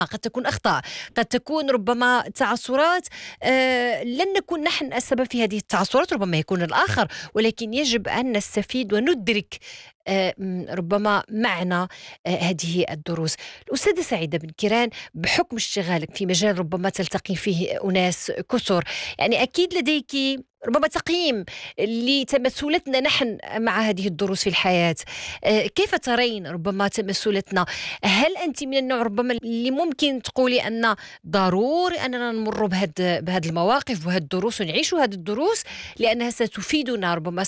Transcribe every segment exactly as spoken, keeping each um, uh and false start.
قد تكون أخطاء، قد تكون ربما تعثرات، آه، لن نكون نحن السبب في هذه التعثرات، ربما يكون الآخر، ولكن يجب أن نستفيد وندرك آه، م- ربما معنى آه، هذه الدروس. الأستاذة سعيدة بن كيران، بحكم اشتغالك في مجال ربما تلتقي فيه أناس كثر، يعني أكيد لديك ربما تقييم لتمثلتنا نحن مع هذه الدروس في الحياة. آه، كيف ترين ربما تمثلتنا؟ هل أنت من النوع ربما اللي ممكن تقولي أن ضروري أننا نمر بهذه بهذه المواقف وهذه الدروس ونعيش هذه الدروس لأنها ستفيدنا، ربما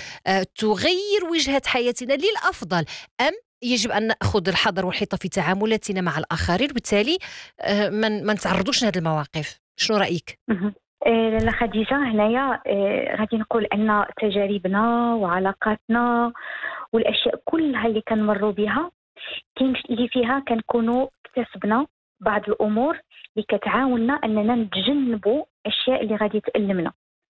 ستغير وجهة حياتنا للأفضل، أم يجب أن نأخذ الحذر والحيطة في تعاملاتنا مع الآخرين، وبالتالي آه، ما ما نتعرضوش لهذه المواقف؟ شنو رأيك؟ مهم. آه، لاله خديجة، هنايا آه، غادي نقول أن تجاربنا وعلاقاتنا والأشياء كلها اللي كنمروا بها كاين اللي فيها كنكونوا اكتسبنا بعض الأمور اللي كتعاوننا أننا نتجنبوا أشياء اللي غادي تألمنا،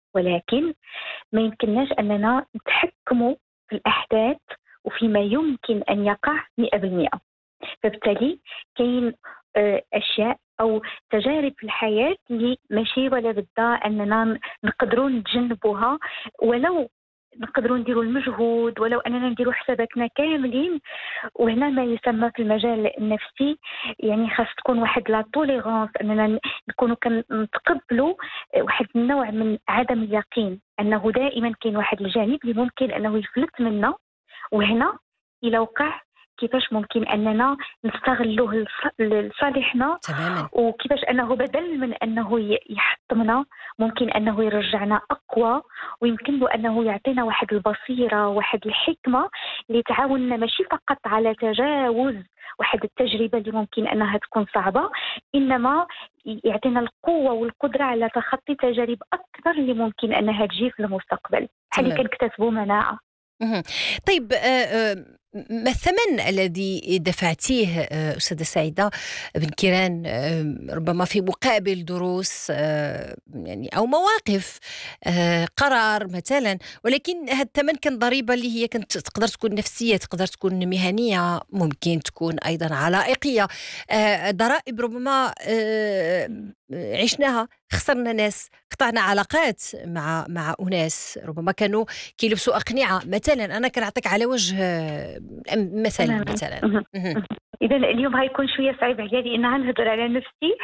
ولكن ما يمكنناش أننا نتحكموا في الأحداث وفيما يمكن أن يقع مئة بالمئة. فبالتالي كاين آه، أشياء أو تجارب في الحياة اللي ماشي ولا بدها أننا نقدروا نتجنبوها، ولو نقدروا نديروا المجهود، ولو أننا نديروا حساباتنا كاملين. وهنا ما يسمى في المجال النفسي يعني خاص تكون واحد لا توليرانس، أننا نكونوا كنتقبلوا واحد النوع من عدم اليقين أنه دائما كاين واحد الجانب اللي ممكن أنه يفلت منا، وهنا إلى وقع كيفاش ممكن أننا نستغلوه لص- لصالحنا، تماما. وكيفاش أنه بدل من أنه ي- يحطمنا ممكن أنه يرجعنا أقوى، ويمكن له أنه يعطينا واحد البصيرة، واحد الحكمة اللي تعاوننا ماشي فقط على تجاوز واحد التجربة اللي ممكن أنها تكون صعبة، إنما يعطينا القوة والقدرة على تخطي تجارب أكثر اللي ممكن أنها تجي في المستقبل، بحال اللي تمام. كنكتسبوا مناعة. مهم. طيب، آه، آه، ما الثمن الذي دفعتيه آه، أستاذة سعيدة بن كيران، آه، ربما في مقابل دروس آه، يعني أو مواقف، آه، قرار مثلا، ولكن هذا الثمن كان ضريبة اللي هي كانت تقدر تكون نفسية، تقدر تكون مهنية، ممكن تكون أيضا علائقية، آه، ضرائب ربما آه، عشناها، خسرنا ناس، قطعنا علاقات مع مع أناس ربما كانوا كيلبسوا أقنعة مثلا. أنا كنعطيك على وجه آه، مثل تماما. مثلا. مهم. مهم. مهم. إذا اليوم غيكون شوية صعيب عليا أنها نهضر على نفسي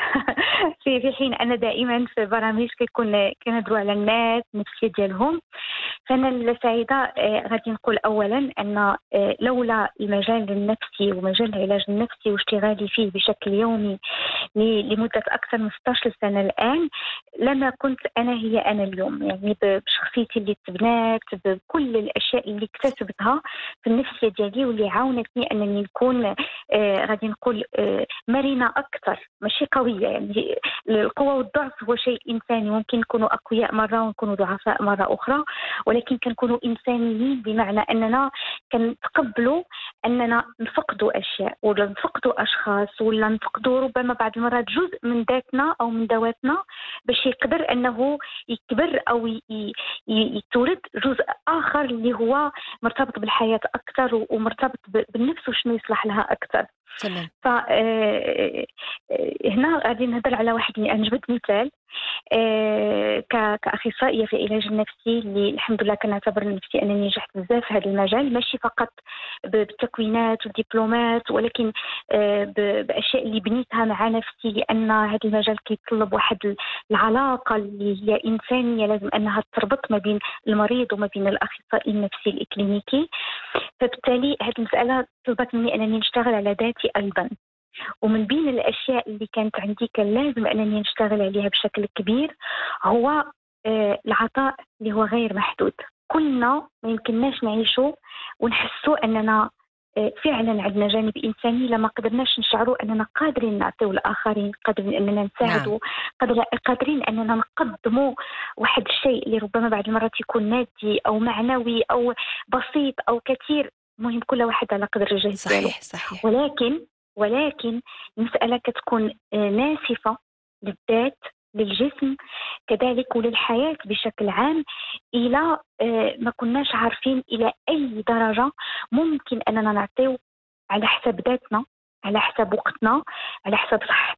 في في حين أنا دائما في برامج كيكون كنهضروا على الناس النفسية ديالهم. فأنا سعيدة، آه، غادي نقول أولا أن آه، لولا المجال النفسي ومجال العلاج النفسي واشتغالي فيه بشكل يومي ل- لمدة أكثر من ستة عشر سنة الآن، لما كنت أنا هي أنا اليوم، يعني ب- بشخصيتي اللي تبنات، بكل الأشياء اللي اكتسبتها في النفسية ديالي واللي عاونتني أنني نكون آه غادي نقول آه مرنة أكثر، ماشي قوية. يعني القوة والضعف هو شيء إنساني، ممكن نكونوا أقوياء مرة ونكونوا ضعفاء مرة أخرى، ولكن كنكونوا إنسانيين بمعنى أننا كنتقبلوا أننا نفقدوا أشياء ولا نفقدوا أشخاص ولا نفقدوا ربما بعض المرات جزء من ذاتنا أو من ذواتنا باش يقدر أنه يكبر أو ي- ي- ي- يتولد جزء آخر اللي هو مرتبط بالحياة أكثر ومرتبط ب- بالنفس وشنو يصلح لها أكثر. تمام. فهنا غادي نهضر على واحد اللي أنجبد مثال. آه، ك- كأخصائية في العلاج النفسي اللي الحمد لله كنعتبر نفسي أنني نجحت بزاف في هذا المجال، ماشي فقط ب- بالتكوينات والدبلومات، ولكن آه، ب- بأشياء اللي بنيتها مع نفسي، لأن هذا المجال كيطلب واحد ال- العلاقة اللي هي إنسانية، لازم أنها تربط ما بين المريض وما بين الأخصائي النفسي الإكلينيكي. فبالتالي هذه المسألة طلبت مني أنني نشتغل على ذاتي أيضا، ومن بين الأشياء اللي كانت عندي كان لازم أنني نشتغل عليها بشكل كبير هو آه، العطاء اللي هو غير محدود. كلنا ما يمكنناش نعيشوا ونحسوا أننا آه، فعلا عندنا جانب إنساني لما قدرناش نشعروا أننا قادرين نعطيو الآخرين، قادرين أننا نعم. نساعدوا، قادر- قادرين أننا نقدموا واحد الشيء اللي ربما بعض المرات يكون مادي أو معنوي أو بسيط أو كثير، مهم كل واحد على قدر الجهد ديالو. صحيح صحيح. ولكن ولكن المسألة كتكون آه، ناسفة للذات، للجسم كذلك وللحياة بشكل عام، إلى آه، ما كناش عارفين إلى أي درجة ممكن أننا نعطيو على حساب ذاتنا على حسب وقتنا، على حسب صحتنا.